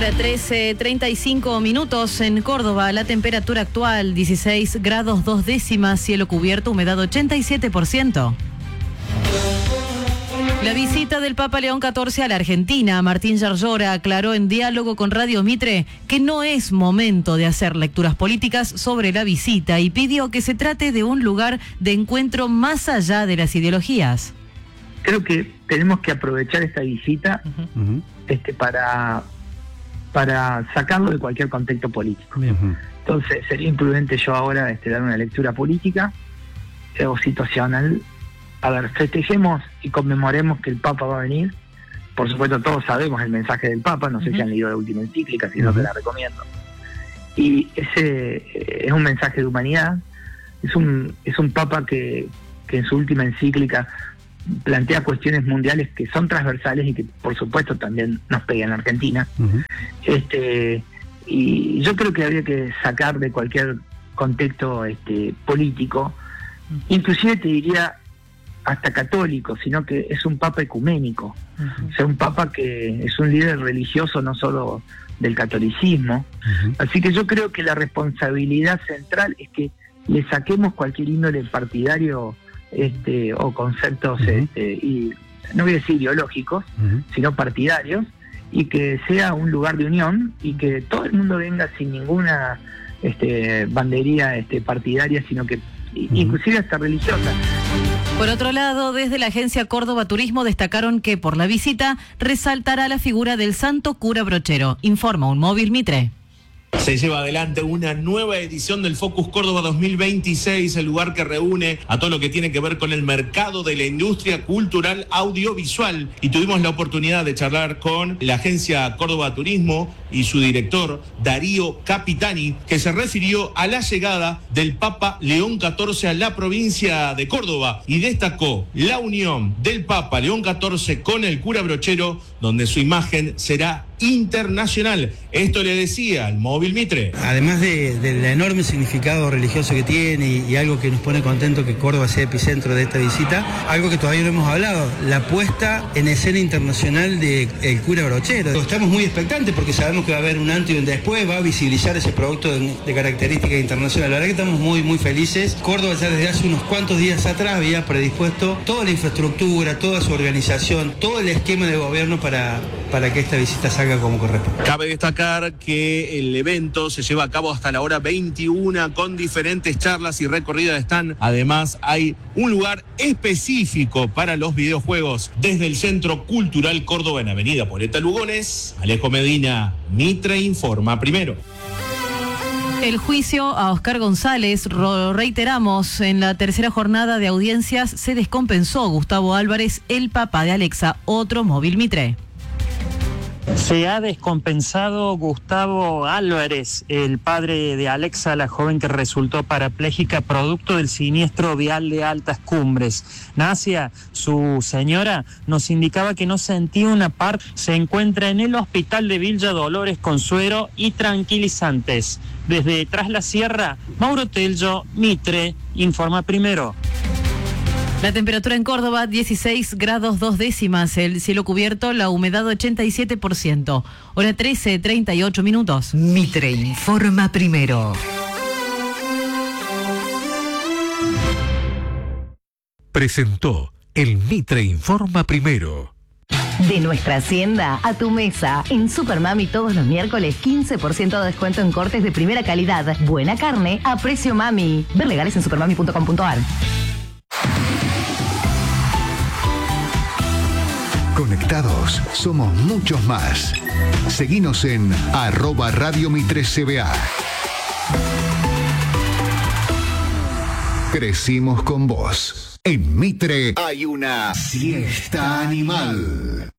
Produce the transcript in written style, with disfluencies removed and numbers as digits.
Hora 13:35 minutos en Córdoba. La temperatura actual 16 grados 2 décimas, cielo cubierto, humedad 87%. La visita del Papa León XIV a la Argentina. Martín Yarlora aclaró en diálogo con Radio Mitre que no es momento de hacer lecturas políticas sobre la visita y pidió que se trate de un lugar de encuentro más allá de las ideologías. Creo que tenemos que aprovechar esta visita para sacarlo de cualquier contexto político. Entonces sería imprudente yo ahora dar una lectura política o situacional. A ver, festejemos y conmemoremos que el Papa va a venir. Por supuesto, todos sabemos el mensaje del Papa, no sé si han leído la última encíclica, si no te la recomiendo. Y ese es un mensaje de humanidad, es un Papa que en su última encíclica plantea cuestiones mundiales que son transversales y que por supuesto también nos pegan en Argentina. Y yo creo que habría que sacar de cualquier contexto político, inclusive te diría hasta católico, sino que es un papa ecuménico, o sea, un papa que es un líder religioso no solo del catolicismo. Así que yo creo que la responsabilidad central es que le saquemos cualquier índole partidario o conceptos, y no voy a decir ideológicos, sino partidarios, y que sea un lugar de unión y que todo el mundo venga sin ninguna bandería partidaria, sino que inclusive hasta religiosa. Por otro lado, desde la agencia Córdoba Turismo destacaron que por la visita resaltará la figura del Santo Cura Brochero, informa un móvil Mitre. Se lleva adelante una nueva edición del Focus Córdoba 2026, el lugar que reúne a todo lo que tiene que ver con el mercado de la industria cultural audiovisual. Y tuvimos la oportunidad de charlar con la agencia Córdoba Turismo y su director, Darío Capitani, que se refirió a la llegada del Papa León XIV a la provincia de Córdoba y destacó la unión del Papa León XIV con el cura Brochero, donde su imagen será internacional. Esto le decía al móvil Mitre. Además del enorme significado religioso que tiene y algo que nos pone contento que Córdoba sea epicentro de esta visita, algo que todavía no hemos hablado, la puesta en escena internacional del cura Brochero. Estamos muy expectantes porque sabemos que va a haber un antes y un después, va a visibilizar ese producto de característica internacional. La verdad que estamos muy, muy felices. Córdoba ya desde hace unos cuantos días atrás había predispuesto toda la infraestructura, toda su organización, todo el esquema de gobierno para que esta visita salga como corresponde. Cabe destacar que el evento se lleva a cabo hasta la hora 21 con diferentes charlas y recorridas de stand. Además, hay un lugar específico para los videojuegos desde el Centro Cultural Córdoba en Avenida Poleta Lugones. Alejo Medina, Mitre informa primero. El juicio a Oscar González, reiteramos, en la tercera jornada de audiencias se descompensó Gustavo Álvarez, el papá de Alexa, otro móvil Mitre. Se ha descompensado Gustavo Álvarez, el padre de Alexa, la joven que resultó parapléjica producto del siniestro vial de Altas Cumbres. Nacia, su señora, nos indicaba que no sentía una parte. Se encuentra en el hospital de Villa Dolores con suero y tranquilizantes. Desde Tras la Sierra, Mauro Tello, Mitre, informa primero. La temperatura en Córdoba, 16 grados 2 décimas, el cielo cubierto, la humedad 87%. Hora 13:38 minutos. Mitre informa primero. Presentó el Mitre informa primero. De nuestra hacienda a tu mesa. En Supermami todos los miércoles 15% de descuento en cortes de primera calidad. Buena carne a precio mami. Ver legales en supermami.com.ar. Conectados, somos muchos más. Seguinos en @Radio Mitre CBA. Crecimos con vos. En Mitre hay una siesta animal.